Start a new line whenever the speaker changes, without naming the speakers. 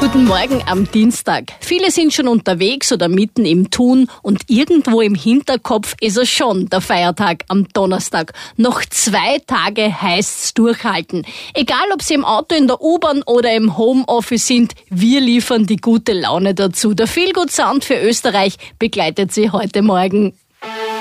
Guten Morgen am Dienstag. Viele sind schon unterwegs oder mitten im Tun und irgendwo im Hinterkopf ist es schon der Feiertag am Donnerstag. Noch 2 Tage heißt's durchhalten. Egal, ob Sie im Auto, in der U-Bahn oder im Homeoffice sind, wir liefern die gute Laune dazu. Der Feel Good Sound für Österreich begleitet Sie heute Morgen.